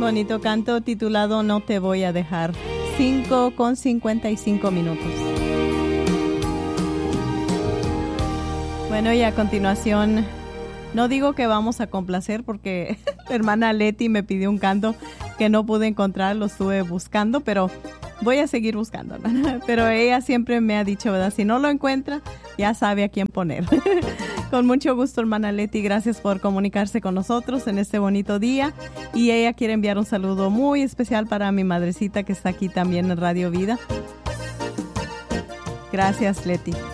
Bonito canto titulado No te voy a dejar. 5:55 minutos. Bueno, y a continuación, no digo que vamos a complacer porque la hermana Leti me pidió un canto que no pude encontrar, lo estuve buscando, pero voy a seguir buscando, hermana. Pero ella siempre me ha dicho, ¿verdad? Si no lo encuentra, ya sabe a quién poner. Con mucho gusto, hermana Leti, gracias por comunicarse con nosotros en este bonito día. Y ella quiere enviar un saludo muy especial para mi madrecita que está aquí también en Radio Vida. Gracias, Leti.